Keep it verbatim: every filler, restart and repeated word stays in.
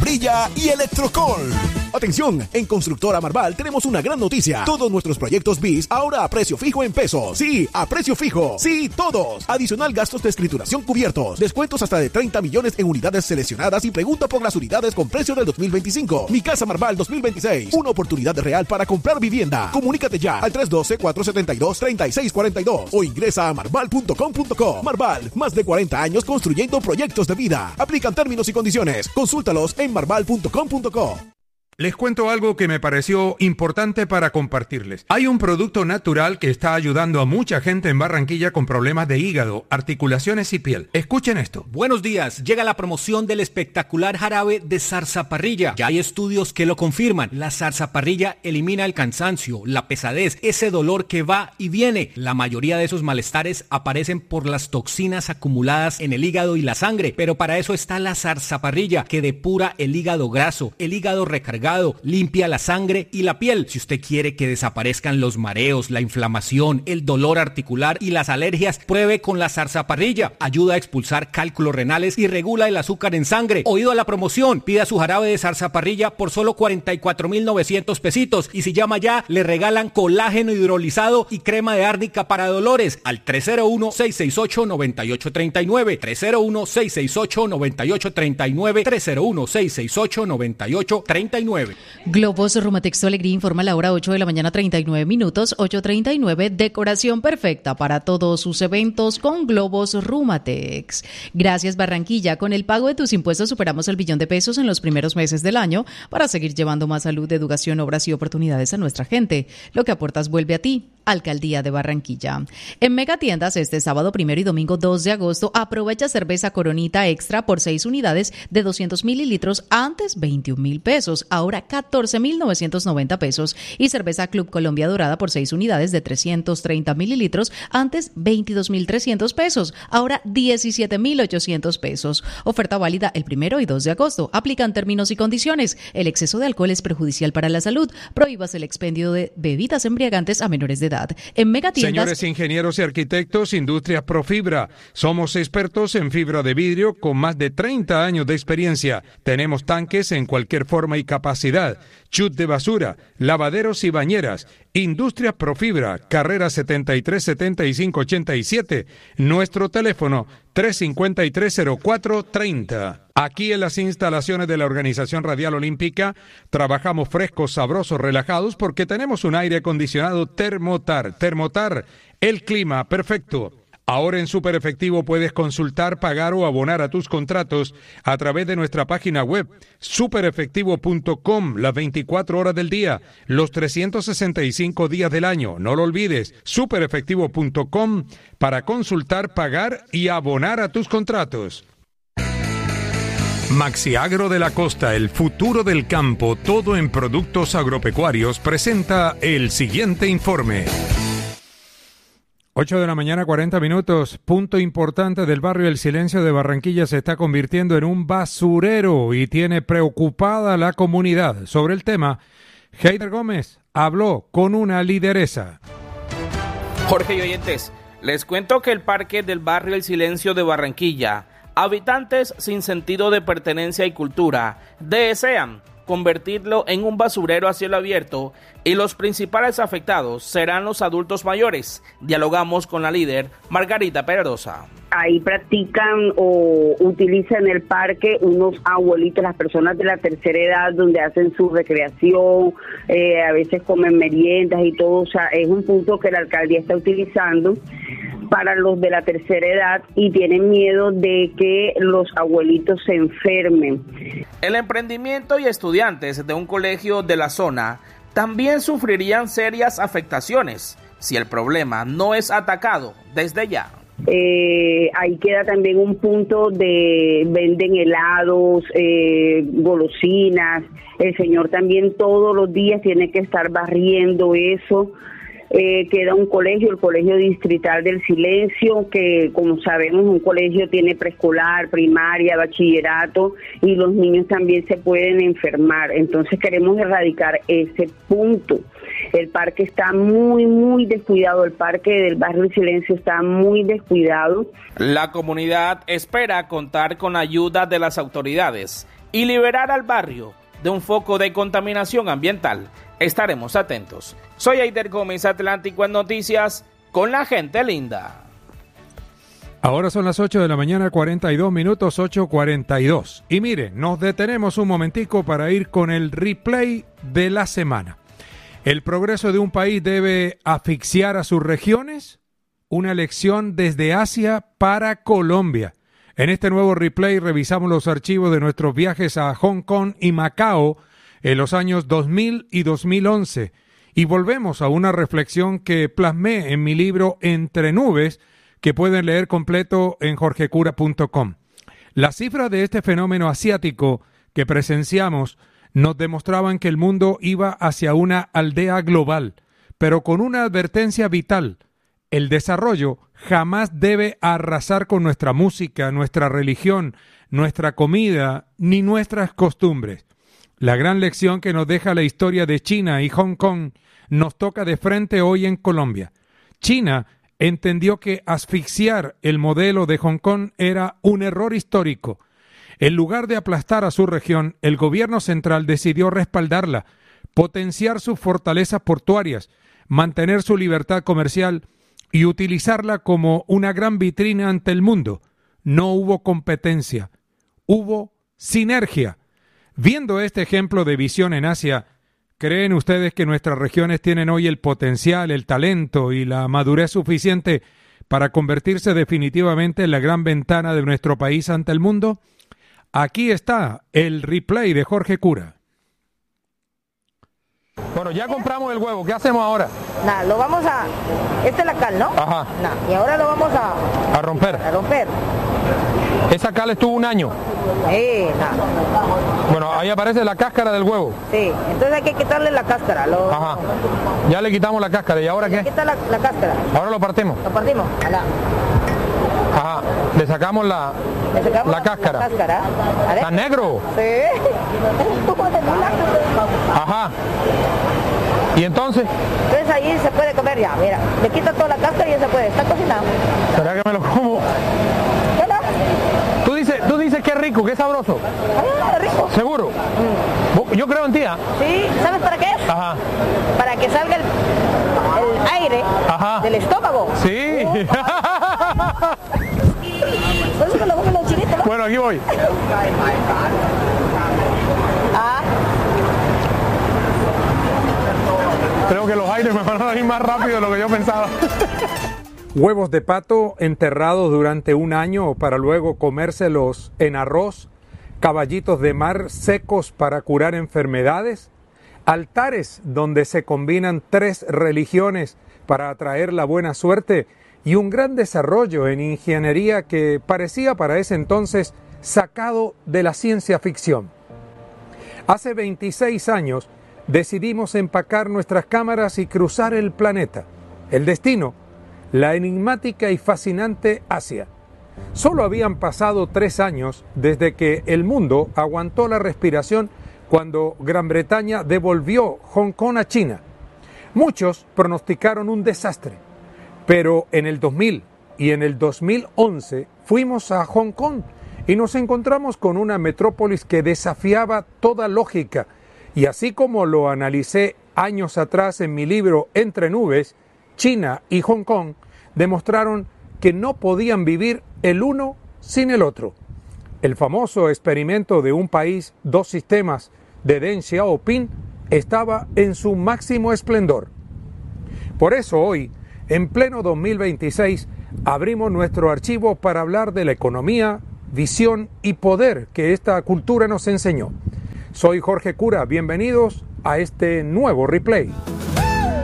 brilla y Electrocol. Atención, en Constructora Marval tenemos una gran noticia. Todos nuestros proyectos B I S ahora a precio fijo en pesos. Sí, a precio fijo. Sí, todos. Adicional gastos de escrituración cubiertos. Descuentos hasta de treinta millones en unidades seleccionadas y pregunta por las unidades con precio del dos mil veinticinco. Mi Casa Marval dos mil veintiséis. Una oportunidad real para comprar vivienda. Comunícate ya al tres uno dos, cuatro siete dos, tres seis cuatro dos o ingresa a marval punto com punto co. Marval, más de cuarenta años construyendo proyectos de vida. Aplican términos y condiciones. Consúltalos en marval punto com punto co. Les cuento algo que me pareció importante para compartirles. Hay un producto natural que está ayudando a mucha gente en Barranquilla con problemas de hígado, articulaciones y piel. Escuchen esto. Buenos días. Llega la promoción del espectacular jarabe de zarzaparrilla. Ya hay estudios que lo confirman. La zarzaparrilla elimina el cansancio, la pesadez, ese dolor que va y viene. La mayoría de esos malestares aparecen por las toxinas acumuladas en el hígado y la sangre. Pero para eso está la zarzaparrilla, que depura el hígado graso, el hígado recargado, limpia la sangre y la piel. Si usted quiere que desaparezcan los mareos, la inflamación, el dolor articular y las alergias, pruebe con la zarzaparrilla. Ayuda a expulsar cálculos renales y regula el azúcar en sangre. Oído a la promoción, pida su jarabe de zarzaparrilla por solo cuarenta y cuatro mil novecientos pesitos y si llama ya, le regalan colágeno hidrolizado y crema de árnica para dolores al tres cero uno, seis seis ocho, nueve ocho tres nueve, tres cero uno, seis seis ocho, nueve ocho tres nueve, tres cero uno, seis seis ocho, nueve ocho tres nueve. Globos Rumatex Alegría informa a la hora ocho de la mañana, treinta y nueve minutos, ocho treinta y nueve, decoración perfecta para todos sus eventos con Globos Rumatex. Gracias Barranquilla, con el pago de tus impuestos superamos el billón de pesos en los primeros meses del año para seguir llevando más salud, educación, obras y oportunidades a nuestra gente. Lo que aportas vuelve a ti. Alcaldía de Barranquilla. En Megatiendas este sábado primero y domingo dos de agosto aprovecha cerveza Coronita Extra por seis unidades de doscientos mililitros, antes veintiún mil pesos, ahora catorce mil novecientos noventa pesos, y cerveza Club Colombia Dorada por seis unidades de trescientos treinta mililitros, antes veintidós mil trescientos pesos, ahora diecisiete mil ochocientos pesos. Oferta válida el primero y dos de agosto. Aplican términos y condiciones. El exceso de alcohol es perjudicial para la salud. Prohíbas el expendio de bebidas embriagantes a menores de edad. En Megatiendas. Señores ingenieros y arquitectos, Industrias Profibra. Somos expertos en fibra de vidrio con más de treinta años de experiencia. Tenemos tanques en cualquier forma y capacidad, chut de basura, lavaderos y bañeras. Industrias Profibra, carrera setenta y tres, setenta y cinco, ochenta y siete. Nuestro teléfono tres cinco tres, cero cuatro treinta. Aquí en las instalaciones de la Organización Radial Olímpica trabajamos frescos, sabrosos, relajados porque tenemos un aire acondicionado Thermotar. Thermotar, el clima perfecto. Ahora en Super Efectivo puedes consultar, pagar o abonar a tus contratos a través de nuestra página web super efectivo punto com, las veinticuatro horas del día, los trescientos sesenta y cinco días del año. No lo olvides, super efectivo punto com para consultar, pagar y abonar a tus contratos. Maxiagro de la Costa, el futuro del campo, todo en productos agropecuarios, presenta el siguiente informe. ocho de la mañana, cuarenta minutos. Punto importante del barrio El Silencio de Barranquilla se está convirtiendo en un basurero y tiene preocupada la comunidad. Sobre el tema, Heider Gómez habló con una lideresa. Jorge y oyentes, les cuento que el parque del barrio El Silencio de Barranquilla, habitantes sin sentido de pertenencia y cultura, desean convertirlo en un basurero a cielo abierto y los principales afectados serán los adultos mayores. Dialogamos con la líder Margarita Peredosa. Ahí practican o utilizan el parque unos abuelitos, las personas de la tercera edad, donde hacen su recreación, eh, a veces comen meriendas y todo. O sea, es un punto que la alcaldía está utilizando para los de la tercera edad y tienen miedo de que los abuelitos se enfermen. El emprendimiento y estudiantes de un colegio de la zona también sufrirían serias afectaciones si el problema no es atacado desde ya. Eh, ahí queda también un punto de venden helados, eh, golosinas. El señor también todos los días tiene que estar barriendo eso. Eh, queda un colegio, el Colegio Distrital del Silencio, que como sabemos un colegio tiene preescolar, primaria, bachillerato y los niños también se pueden enfermar. Entonces queremos erradicar ese punto. El parque está muy, muy descuidado, el parque del barrio El Silencio está muy descuidado. La comunidad espera contar con la ayuda de las autoridades y liberar al barrio de un foco de contaminación ambiental. Estaremos atentos. Soy Aider Gómez, Atlántico en Noticias, con la gente linda. Ahora son las ocho de la mañana, cuarenta y dos minutos, ocho cuarenta y dos. Y mire, nos detenemos un momentico para ir con el replay de la semana. ¿El progreso de un país debe asfixiar a sus regiones? Una lección desde Asia para Colombia. En este nuevo replay revisamos los archivos de nuestros viajes a Hong Kong y Macao en los años dos mil y dos mil once y volvemos a una reflexión que plasmé en mi libro Entre Nubes, que pueden leer completo en jorge cura punto com. Las cifras de este fenómeno asiático que presenciamos nos demostraban que el mundo iba hacia una aldea global, pero con una advertencia vital: el desarrollo jamás debe arrasar con nuestra música, nuestra religión, nuestra comida, ni nuestras costumbres. La gran lección que nos deja la historia de China y Hong Kong nos toca de frente hoy en Colombia. China entendió que asfixiar el modelo de Hong Kong era un error histórico. En lugar de aplastar a su región, el gobierno central decidió respaldarla, potenciar sus fortalezas portuarias, mantener su libertad comercial y utilizarla como una gran vitrina ante el mundo. No hubo competencia, hubo sinergia. Viendo este ejemplo de visión en Asia, ¿creen ustedes que nuestras regiones tienen hoy el potencial, el talento y la madurez suficiente para convertirse definitivamente en la gran ventana de nuestro país ante el mundo? Aquí está el replay de Jorge Cura. Bueno, ya compramos el huevo, ¿qué hacemos ahora? Nada, lo vamos a... Esta es la cal, ¿no? Ajá. Nah, y ahora lo vamos a... A romper. A romper. Esa cal estuvo un año. Sí, nada. Bueno, ahí aparece la cáscara del huevo. Sí, entonces hay que quitarle la cáscara. Lo... Ajá. Ya le quitamos la cáscara, ¿y ahora qué? Quita la, la cáscara. Ahora lo partimos. Lo partimos. Alá. Ajá. Le sacamos la, Le sacamos la cáscara. La cáscara. ¿Está negro? Sí. Ajá. ¿Y entonces? Entonces ahí se puede comer ya, mira. Le quita toda la cáscara y ya se puede. Está cocinado. ¿Será que me lo como? ¿Qué no? Tú dices, tú dices que es rico, que es sabroso. Ah, es rico. ¿Seguro? Mm. Yo creo en ti, ¿ah? Sí, ¿sabes para qué es? Ajá. Para que salga el, el aire Ajá. del estómago. Sí. Pues me lo comen los chinitos, ¿no? Bueno, aquí voy. Ah. Creo que los aires me van a ir más rápido de lo que yo pensaba. Huevos de pato enterrados durante un año para luego comérselos en arroz, caballitos de mar secos para curar enfermedades, altares donde se combinan tres religiones para atraer la buena suerte y un gran desarrollo en ingeniería que parecía para ese entonces sacado de la ciencia ficción. Hace veintiséis años decidimos empacar nuestras cámaras y cruzar el planeta. El destino, la enigmática y fascinante Asia. Solo habían pasado tres años desde que el mundo aguantó la respiración cuando Gran Bretaña devolvió Hong Kong a China. Muchos pronosticaron un desastre, pero en el dos mil y en el dos mil once fuimos a Hong Kong y nos encontramos con una metrópolis que desafiaba toda lógica, y así como lo analicé años atrás en mi libro Entre Nubes, China y Hong Kong demostraron que no podían vivir el uno sin el otro. El famoso experimento de un país, dos sistemas de Deng Xiaoping estaba en su máximo esplendor. Por eso hoy, en pleno dos mil veintiséis, abrimos nuestro archivo para hablar de la economía, visión y poder que esta cultura nos enseñó. Soy Jorge Cura, bienvenidos a este nuevo replay.